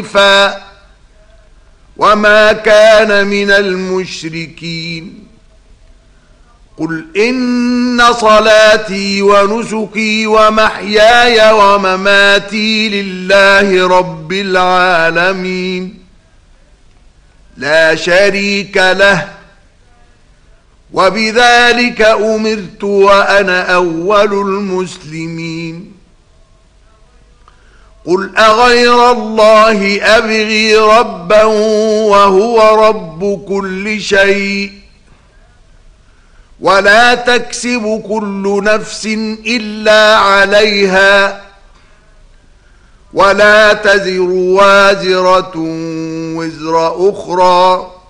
وما كان من المشركين. قل إن صلاتي ونسكي ومحياي ومماتي لله رب العالمين لا شريك له وبذلك أمرت وأنا أول المسلمين. قل أغير الله أبغي ربا وهو رب كل شيء ولا تكسب كل نفس إلا عليها ولا تزر وازرة وزر أخرى